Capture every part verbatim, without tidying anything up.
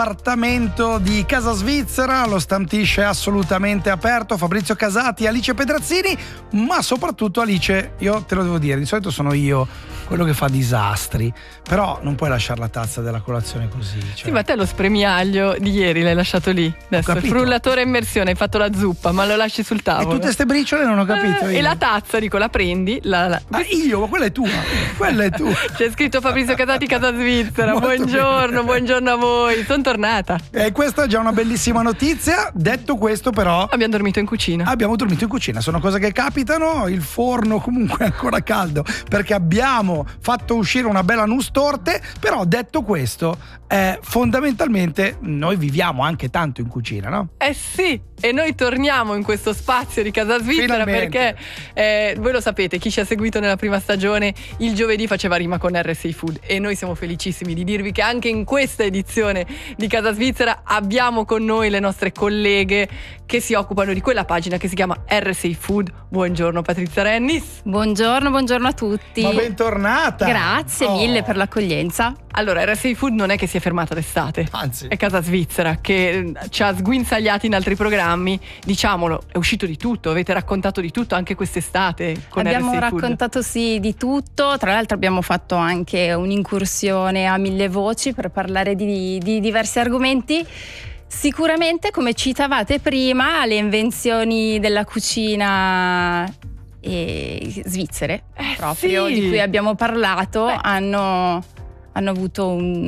Appartamento di Casa Svizzera, lo Stamptish è assolutamente aperto. Fabrizio Casati, Alice Pedrazzini, ma soprattutto Alice, io te lo devo dire, di solito sono io quello che fa disastri, però non puoi lasciare la tazza della colazione così, cioè. Sì, ma te lo spremiaglio di ieri l'hai lasciato lì. Adesso il frullatore a immersione, hai fatto la zuppa, ma lo lasci sul tavolo. E tutte ste briciole non ho capito. Eh, io. E la tazza, dico, la prendi. La, la... Ma io, ma quella è tua. Quella è tua. C'è scritto Fabrizio Casati, Casa Svizzera. Molto buongiorno, bene. Buongiorno a voi. Sono tornata. E questa è già una bellissima notizia. Detto questo, però, abbiamo dormito in cucina. Abbiamo dormito in cucina. Sono cose che capitano. Il forno comunque è ancora caldo perché abbiamo fatto uscire una bella nustorte. Però detto questo, eh, fondamentalmente noi viviamo anche tanto in cucina, no? Eh sì, e noi torniamo in questo spazio di Casa Svizzera. Finalmente. Perché eh, voi lo sapete, chi ci ha seguito nella prima stagione, il giovedì faceva rima con R sei Food, e noi siamo felicissimi di dirvi che anche in questa edizione di Casa Svizzera abbiamo con noi le nostre colleghe che si occupano di quella pagina che si chiama R sei Food. Buongiorno Patrizia Rennis. Buongiorno, buongiorno a tutti. Ma bentornata. Grazie oh. mille per l'accoglienza. Allora, R sei Food non è che si è fermata d'estate, anzi è Casa Svizzera che ci ha sguinzagliati in altri programmi. Diciamolo, è uscito di tutto, avete raccontato di tutto anche quest'estate con abbiamo R sei raccontato Food. Sì di tutto, tra l'altro abbiamo fatto anche un'incursione a mille voci per parlare di, di diversi argomenti. Sicuramente, come citavate prima, le invenzioni della cucina e svizzere eh, proprio sì. di cui abbiamo parlato Beh. hanno hanno avuto un,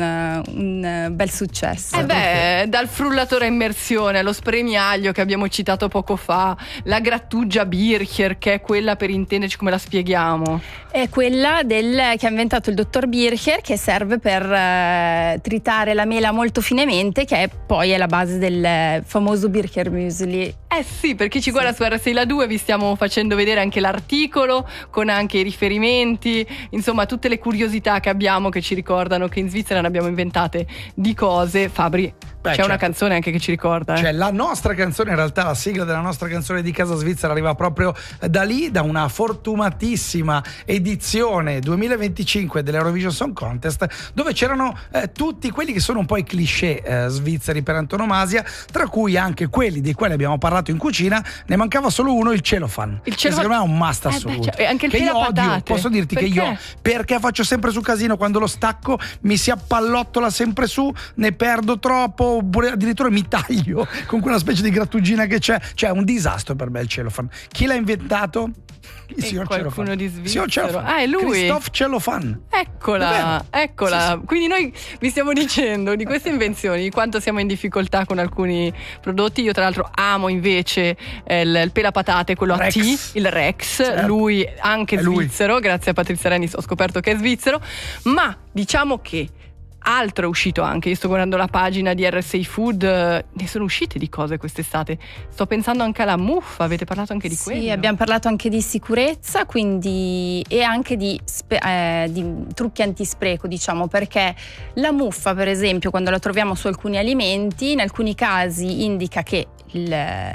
un bel successo. Eh beh, dal frullatore a immersione allo spremiaglio che abbiamo citato poco fa, la grattugia Bircher, che è quella, per intenderci, come la spieghiamo? È quella del, che ha inventato il dottor Bircher, che serve per uh, tritare la mela molto finemente, che è poi è la base del famoso Bircher Muesli. Eh sì, per chi ci sì. guarda su R sei La due vi stiamo facendo vedere anche l'articolo con anche i riferimenti, insomma tutte le curiosità che abbiamo che ci ricordano che in Svizzera ne abbiamo inventate di cose. Fabri, Beh, c'è, c'è una canzone anche che ci ricorda. Eh? C'è la nostra canzone, in realtà la sigla della nostra canzone di Casa Svizzera arriva proprio da lì, da una fortunatissima edizione duemilaventicinque dell'Eurovision Song Contest, dove c'erano eh, tutti quelli che sono un po' i cliché eh, svizzeri per antonomasia, tra cui anche quelli dei quali abbiamo parlato in cucina. Ne mancava solo uno, il cellophane. Il cellophane secondo me è un must assoluto. Eh beh, cioè, anche il che io odio, patate. posso dirti perché? che io, perché faccio sempre su casino, quando lo stacco mi si appallottola sempre su, ne perdo troppo, oppure addirittura mi taglio con quella specie di grattugina che c'è. Cioè è un disastro per me il cellophane. Chi l'ha inventato? Il signor qualcuno di Svizzera. Svizzero. Ah, è lui. Christophe Cellophane. Eccola, eccola. Sì, sì. Quindi noi vi stiamo dicendo di queste invenzioni, di quanto siamo in difficoltà con alcuni prodotti. Io tra l'altro amo invece eh, il, il pelapatate, quello Rex. a T, il Rex, certo. Lui anche è svizzero, lui. Grazie a Patrizia Rennis ho scoperto che è svizzero, ma diciamo che altro è uscito anche, io sto guardando la pagina di R sei Food, eh, ne sono uscite di cose quest'estate. Sto pensando anche alla muffa, avete parlato anche di sì, quello? Sì, abbiamo parlato anche di sicurezza, quindi, e anche di, spe, eh, di trucchi antispreco, diciamo, perché la muffa, per esempio, quando la troviamo su alcuni alimenti, in alcuni casi indica che il,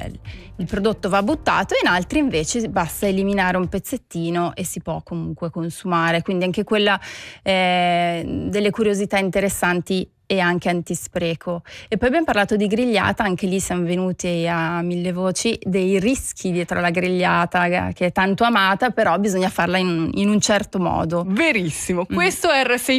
il prodotto va buttato, e in altri invece basta eliminare un pezzettino e si può comunque consumare. Quindi anche quella eh, delle curiosità interessanti e anche antispreco. E poi abbiamo parlato di grigliata, anche lì siamo venuti a mille voci dei rischi dietro alla grigliata, che è tanto amata, però bisogna farla in, in un certo modo. Verissimo, mm. Questo è R sei